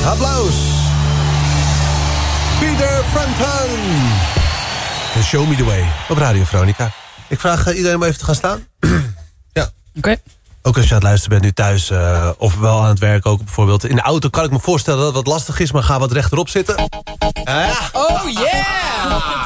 Applaus. Peter Frampton. En Show Me The Way op Radio Veronica. Ik vraag iedereen om even te gaan staan. Ja. Oké. Ook als je aan het luisteren bent nu thuis, of wel aan het werk ook bijvoorbeeld. In de auto kan ik me voorstellen dat het wat lastig is, maar ga wat rechterop zitten. Oh yeah!